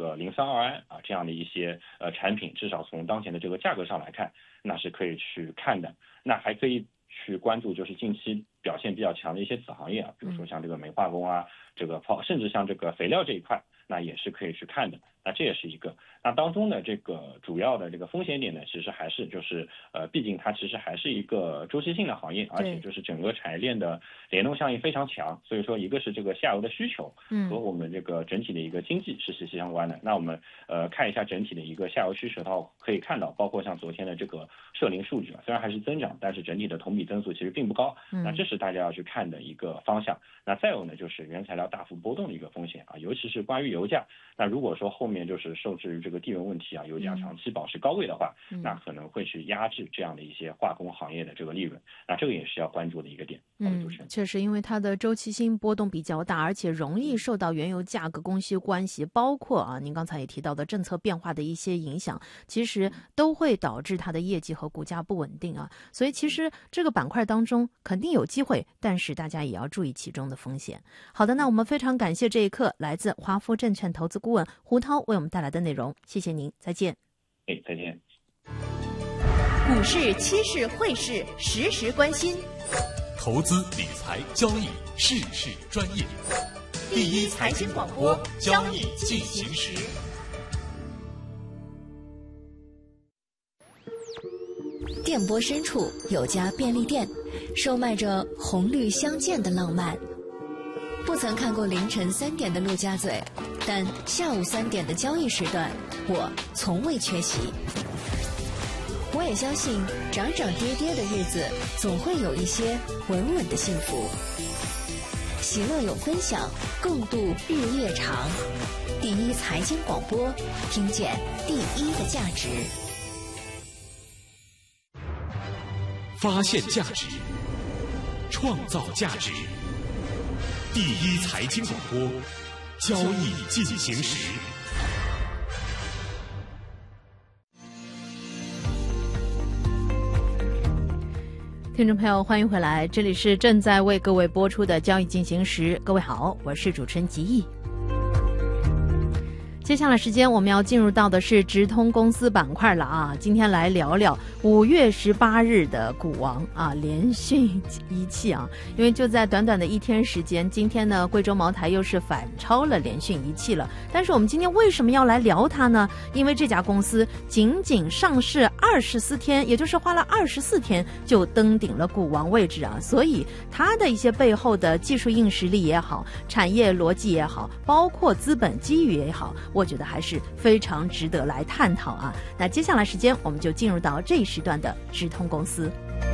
个磷酸二铵这样的一些产品，至少从当前的这个价格上来看，那是可以去看的。那还可以去关注就是近期表现比较强的一些子行业比如说像这个煤化工这个甚至像这个肥料这一块，那也是可以去看的。那这也是一个。那当中的这个主要的这个风险点呢，其实还是就是毕竟它其实还是一个周期性的行业，而且就是整个产业链的联动效应非常强，所以说一个是这个下游的需求和我们这个整体的一个经济是息息相关的。那我们看一下整体的一个下游需求的话，可以看到包括像昨天的这个社零数据虽然还是增长，但是整体的同比增速其实并不高，那这是大家要去看的一个方向。那再有呢，就是原材料大幅波动的一个风险尤其是关于油价。那如果说后面就是受制于这个地缘问题油价长期保持高位的话，那可能会去压制这样的一些化工行业的这个利润，那这个也是要关注的一个点。 确实，因为它的周期性波动比较大，而且容易受到原油价格供需关系，包括您刚才也提到的政策变化的一些影响，其实都会导致它的业绩和股价不稳定所以其实这个板块当中肯定有机会，但是大家也要注意其中的风险。好的，那我们非常感谢这一刻来自华夫证券投资顾问胡涛为我们带来的内容，谢谢您，再见。 再见。 股市、期市、汇市，时时关心。 投资理财交易，事事专业。第一财经广播，交易进行时。 电波深处有家便利店，售卖着红绿相间的浪漫。不曾看过凌晨3点的陆家嘴，但下午3点的交易时段，我从未缺席。我也相信，涨涨跌跌的日子，总会有一些稳稳的幸福。喜乐有分享，共度日夜长。第一财经广播，听见第一的价值。 发现价值，创造价值。第一财经广播，交易进行时。 听众朋友，欢迎回来，这里是正在为各位播出的交易进行时。各位好，我是主持人吉毅。接下来时间我们要进入到的是直通公司板块了今天来聊聊5月18日的股王联讯一汽因为就在短短的1天时间，今天呢贵州茅台又是反超了联讯一汽了。但是我们今天为什么要来聊它呢？因为这家公司仅仅上市24天，也就是花了24天就登顶了股王位置所以它的一些背后的技术硬实力也好，产业逻辑也好，包括资本机遇也好，我觉得还是非常值得来探讨那接下来时间我们就进入到这一时段的直通公司。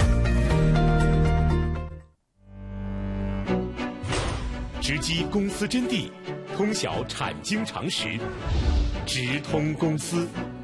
直击公司真谛，通晓产经常识，直通公司。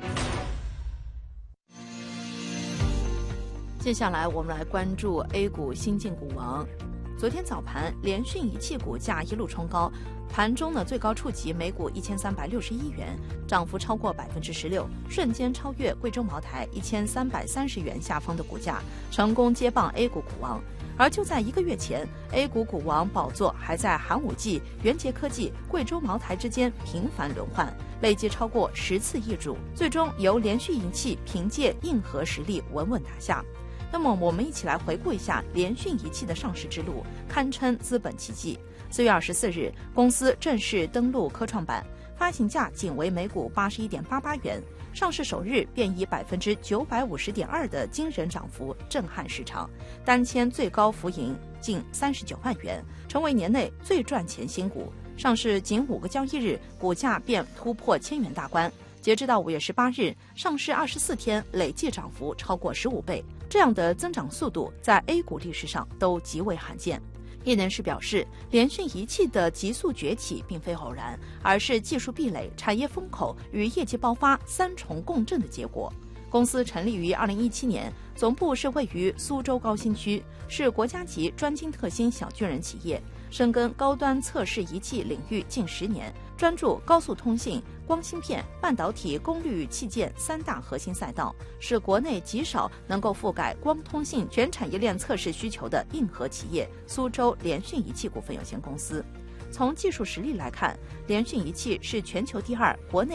接下来我们来关注 A 股新晋股王。昨天早盘，联讯一汽股价一路冲高，盘中呢最高触及每股1361元，涨幅超过16%，瞬间超越贵州茅台1330元下方的股价，成功接棒 A 股股王。而就在1个月前， A 股股王宝座还在寒武纪、元捷科技、贵州茅台之间频繁轮换，累计超过10次易主，最终由联讯一汽凭借硬核实力稳稳拿下。那么我们一起来回顾一下联讯一汽的上市之路，堪称资本奇迹。4月24日，公司正式登陆科创板，发行价仅为每股81.88元，上市首日便以950.2%的惊人涨幅震撼市场，单签最高浮盈近39万元，成为年内最赚钱新股。上市仅5个交易日，股价便突破1000元大关。截至到5月18日，上市24天累计涨幅超过15倍，这样的增长速度在 A 股历史上都极为罕见。业内人士表示，联讯一汽的急速崛起并非偶然，而是技术壁垒、产业风口与业绩爆发3重共振的结果。公司成立于2017年，总部是位于苏州高新区，是国家级专精特新小巨人企业，深耕高端测试仪器领域近10年，专注高速通信、光芯片、半导体功率器件3大核心赛道，是国内极少能够覆盖光通信全产业链测试需求的硬核企业——苏州联讯仪器股份有限公司。从技术实力来看，联讯仪器是全球第2，国内